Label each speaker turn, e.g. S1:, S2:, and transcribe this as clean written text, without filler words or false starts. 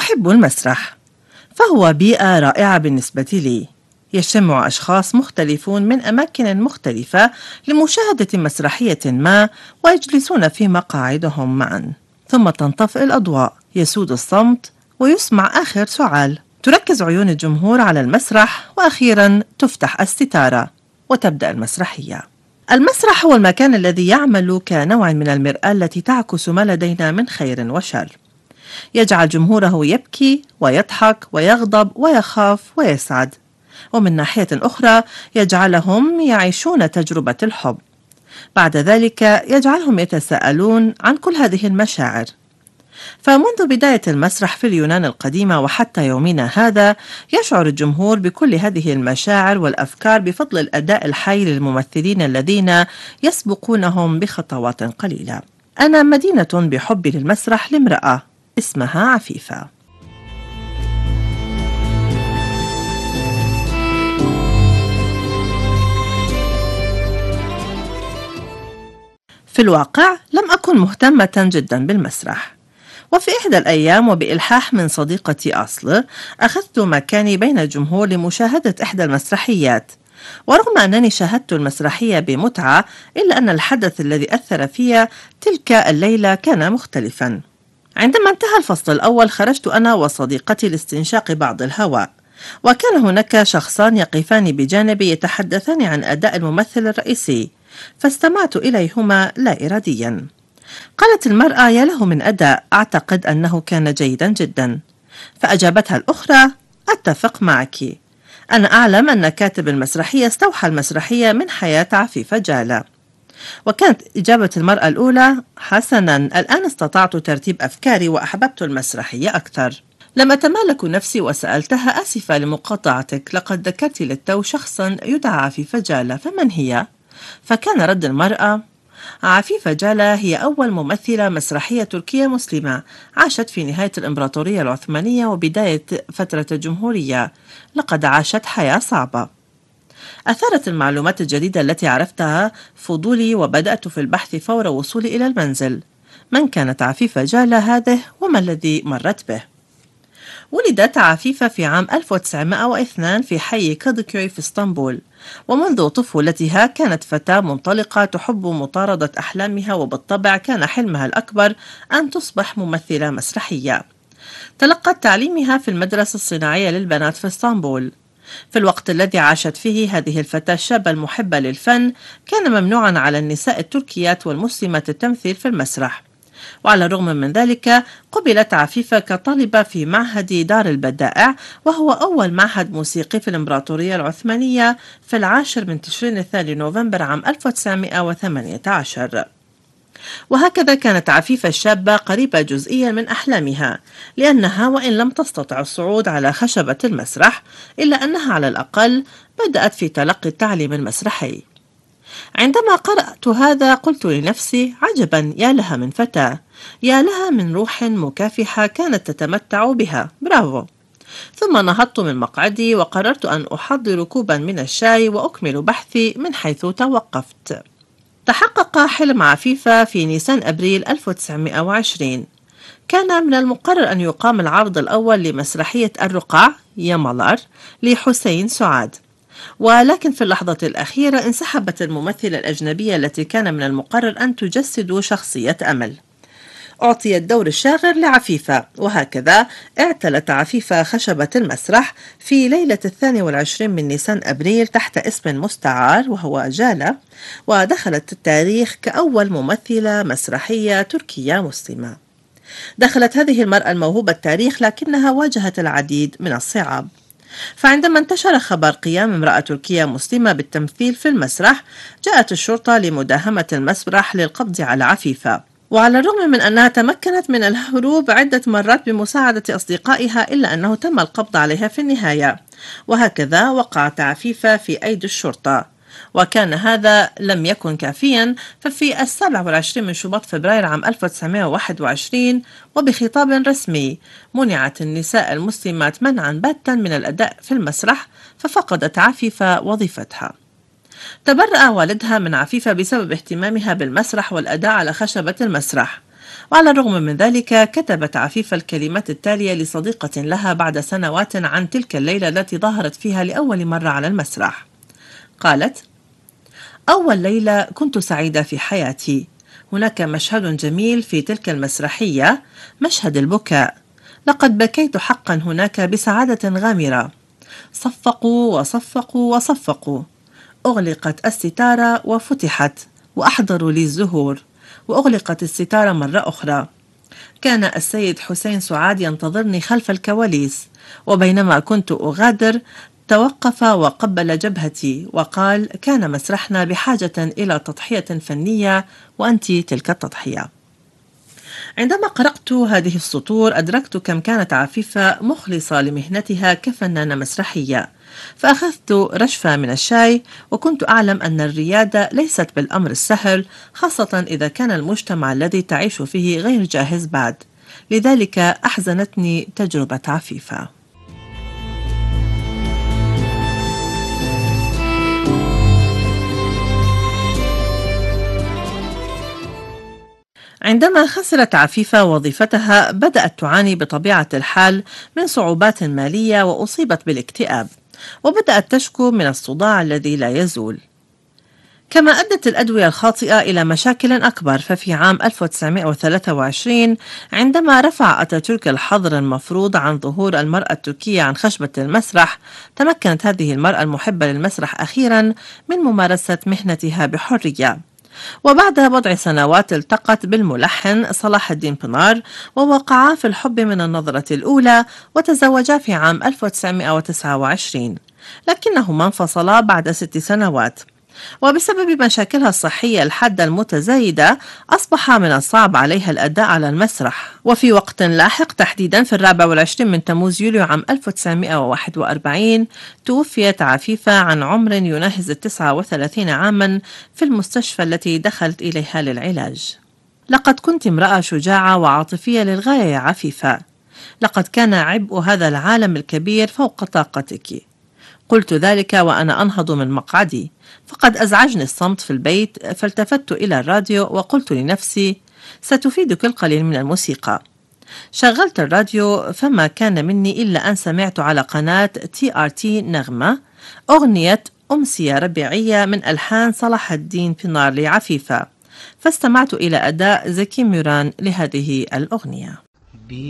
S1: أحب المسرح، فهو بيئة رائعة بالنسبة لي. يجتمع أشخاص مختلفون من أماكن مختلفة لمشاهدة مسرحية ما، ويجلسون في مقاعدهم معا، ثم تنطفئ الأضواء، يسود الصمت، ويسمع آخر سعال. تركز عيون الجمهور على المسرح، وأخيرا تفتح الستارة وتبدأ المسرحية. المسرح هو المكان الذي يعمل كنوع من المرآة التي تعكس ما لدينا من خير وشر. يجعل جمهوره يبكي ويضحك ويغضب ويخاف ويسعد، ومن ناحية أخرى يجعلهم يعيشون تجربة الحب. بعد ذلك يجعلهم يتساءلون عن كل هذه المشاعر. فمنذ بداية المسرح في اليونان القديمة وحتى يومنا هذا، يشعر الجمهور بكل هذه المشاعر والأفكار بفضل الأداء الحي للممثلين الذين يسبقونهم بخطوات قليلة. أنا مدينة بحبي للمسرح لامرأة اسمها عفيفة. في الواقع لم أكن مهتمة جدا بالمسرح، وفي إحدى الأيام وبإلحاح من صديقتي أصل أخذت مكاني بين الجمهور لمشاهدة إحدى المسرحيات. ورغم أنني شاهدت المسرحية بمتعة، إلا أن الحدث الذي أثر فيها تلك الليلة كان مختلفا. عندما انتهى الفصل الأول خرجت أنا وصديقتي لاستنشاق بعض الهواء، وكان هناك شخصان يقفان بجانبي يتحدثان عن أداء الممثل الرئيسي، فاستمعت إليهما لا إراديا. قالت المرأة: يا له من أداء، أعتقد أنه كان جيدا جدا. فأجابتها الأخرى: أتفق معك، أنا أعلم أن كاتب المسرحية استوحى المسرحية من حياة عفيفة جالة. وكانت إجابة المرأة الأولى: حسنا، الآن استطعت ترتيب أفكاري وأحببت المسرحية أكثر. لم أتمالك نفسي وسألتها: آسفة لمقاطعتك، لقد ذكرت للتو شخصا يدعى عفيفة جالة، فمن هي؟ فكان رد المرأة: عفيفة جالة هي أول ممثلة مسرحية تركية مسلمة عاشت في نهاية الإمبراطورية العثمانية وبداية فترة الجمهورية. لقد عاشت حياة صعبة. أثارت المعلومات الجديدة التي عرفتها فضولي، وبدأت في البحث فور وصولي إلى المنزل. من كانت عفيفة جالة هذه، وما الذي مرت به؟ ولدت عفيفة في عام 1902 في حي كادكوي في اسطنبول، ومنذ طفولتها كانت فتاة منطلقة تحب مطاردة أحلامها، وبالطبع كان حلمها الأكبر أن تصبح ممثلة مسرحية. تلقت تعليمها في المدرسة الصناعية للبنات في اسطنبول. في الوقت الذي عاشت فيه هذه الفتاة الشابة المحبة للفن، كان ممنوعا على النساء التركيات والمسلمات التمثيل في المسرح. وعلى الرغم من ذلك قبلت عفيفة كطالبة في معهد دار البدائع، وهو أول معهد موسيقي في الإمبراطورية العثمانية، في 10 من تشرين الثاني نوفمبر عام 1918. وهكذا كانت عفيفة الشابة قريبة جزئيا من أحلامها، لأنها وإن لم تستطع الصعود على خشبة المسرح، إلا أنها على الأقل بدأت في تلقي التعليم المسرحي. عندما قرأت هذا قلت لنفسي: عجبا، يا لها من فتاة، يا لها من روح مكافحة كانت تتمتع بها، برافو. ثم نهضت من مقعدي وقررت أن أحضر كوبا من الشاي وأكمل بحثي من حيث توقفت. تحقق حلم عفيفة في نيسان أبريل 1920. كان من المقرر أن يقام العرض الأول لمسرحية الرقع يمالار لحسين سعاد، ولكن في اللحظة الأخيرة انسحبت الممثلة الأجنبية التي كان من المقرر أن تجسد شخصية أمل. أعطي الدور الشاغر لعفيفة، وهكذا اعتلت عفيفة خشبة المسرح في ليلة 22 من نيسان أبريل تحت اسم مستعار وهو جالة، ودخلت التاريخ كأول ممثلة مسرحية تركية مسلمة. دخلت هذه المرأة الموهوبة التاريخ، لكنها واجهت العديد من الصعاب. فعندما انتشر خبر قيام امرأة تركية مسلمة بالتمثيل في المسرح، جاءت الشرطة لمداهمة المسرح للقبض على عفيفة. وعلى الرغم من أنها تمكنت من الهروب عدة مرات بمساعدة أصدقائها، إلا أنه تم القبض عليها في النهاية. وهكذا وقعت عفيفة في أيدي الشرطة. وكان هذا لم يكن كافيا، ففي 27 من شباط فبراير عام 1921 وبخطاب رسمي منعت النساء المسلمات منعا باتا من الأداء في المسرح، ففقدت عفيفة وظيفتها. تبرأ والدها من عفيفة بسبب اهتمامها بالمسرح والأداء على خشبة المسرح، وعلى الرغم من ذلك كتبت عفيفة الكلمات التالية لصديقة لها بعد سنوات عن تلك الليلة التي ظهرت فيها لأول مرة على المسرح. قالت: أول ليلة كنت سعيدة في حياتي. هناك مشهد جميل في تلك المسرحية، مشهد البكاء. لقد بكيت حقا هناك بسعادة غامرة. صفقوا وصفقوا وصفقوا. أغلقت الستارة وفتحت، وأحضروا لي الزهور، وأغلقت الستارة مرة أخرى. كان السيد حسين سعاد ينتظرني خلف الكواليس، وبينما كنت أغادر توقف وقبل جبهتي وقال: كان مسرحنا بحاجة إلى تضحية فنية، وأنت تلك التضحية. عندما قرأت هذه السطور أدركت كم كانت عفيفة مخلصة لمهنتها كفنانة مسرحية، فأخذت رشفة من الشاي، وكنت أعلم أن الريادة ليست بالأمر السهل، خاصة إذا كان المجتمع الذي تعيش فيه غير جاهز بعد. لذلك أحزنتني تجربة عفيفة. عندما خسرت عفيفة وظيفتها بدأت تعاني بطبيعة الحال من صعوبات مالية، وأصيبت بالاكتئاب، وبدأت تشكو من الصداع الذي لا يزول. كما أدت الأدوية الخاطئة إلى مشاكل أكبر، ففي عام 1923 عندما رفع أتاتورك الحظر المفروض عن ظهور المرأة التركية عن خشبة المسرح، تمكنت هذه المرأة المحبة للمسرح أخيرا من ممارسة مهنتها بحرية. وبعد بضع سنوات التقت بالملحن صلاح الدين بنار، ووقعا في الحب من النظرة الأولى، وتزوجا في عام 1929، لكنهما انفصلا بعد 6 سنوات. وبسبب مشاكلها الصحية الحادة المتزايدة أصبح من الصعب عليها الأداء على المسرح. وفي وقت لاحق، تحديدا في 24 من تموز يوليو عام 1941، توفيت عفيفة عن عمر يناهز 39 عاما في المستشفى التي دخلت إليها للعلاج. لقد كنت امرأة شجاعة وعاطفية للغاية يا عفيفة. لقد كان عبء هذا العالم الكبير فوق طاقتك. قلت ذلك وأنا أنهض من مقعدي، فقد أزعجني الصمت في البيت، فالتفت إلى الراديو وقلت لنفسي: ستفيدك القليل من الموسيقى. شغلت الراديو، فما كان مني إلا أن سمعت على قناة TRT نغمة أغنية أمسية ربيعية من ألحان صلاح الدين بنار لعفيفة، فاستمعت إلى أداء زكي ميران لهذه الأغنية.